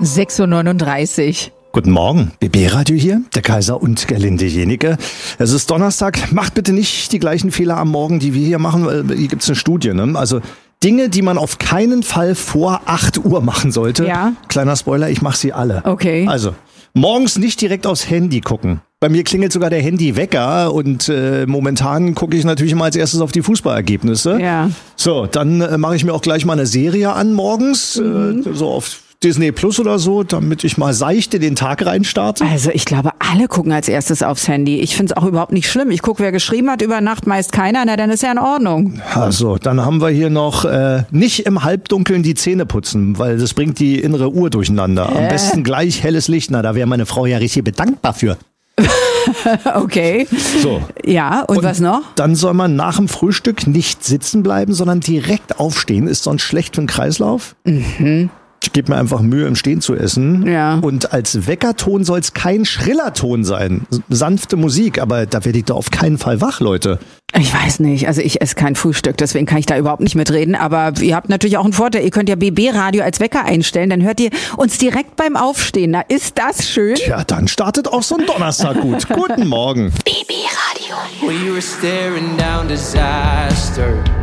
6:39 Uhr. Guten Morgen, BB-Radio hier, der Kaiser und Gerlinde Jenike. Es ist Donnerstag, macht bitte nicht die gleichen Fehler am Morgen, die wir hier machen, weil hier gibt's eine Studie, ne? Also Dinge, die man auf keinen Fall vor 8 Uhr machen sollte. Ja. Kleiner Spoiler, ich mache sie alle. Okay. Also, morgens nicht direkt aufs Handy gucken. Bei mir klingelt sogar der Handywecker und momentan gucke ich natürlich immer als erstes auf die Fußballergebnisse. Ja. So, dann mache ich mir auch gleich mal eine Serie an morgens, so auf Disney Plus oder so, damit ich mal seicht in den Tag reinstarte. Also ich glaube, alle gucken als erstes aufs Handy. Ich finde es auch überhaupt nicht schlimm. Ich gucke, wer geschrieben hat, über Nacht meist keiner, na dann ist ja in Ordnung. Also, dann haben wir hier noch nicht im Halbdunkeln die Zähne putzen, weil das bringt die innere Uhr durcheinander. Am besten gleich helles Licht, na da wäre meine Frau ja richtig bedankbar für. Okay. So. Ja, und was noch? Dann soll man nach dem Frühstück nicht sitzen bleiben, sondern direkt aufstehen. Ist sonst schlecht für den Kreislauf. Ich gebe mir einfach Mühe, im Stehen zu essen. Ja. Und als Weckerton soll es kein schriller Ton sein. Sanfte Musik, aber da werde ich doch auf keinen Fall wach, Leute. Ich weiß nicht, also ich esse kein Frühstück, deswegen kann ich da überhaupt nicht mitreden, aber ihr habt natürlich auch einen Vorteil, ihr könnt ja BB-Radio als Wecker einstellen, dann hört ihr uns direkt beim Aufstehen, na ist das schön? Ja, dann startet auch so ein Donnerstag gut. Guten Morgen. BB-Radio. We were staring down disaster.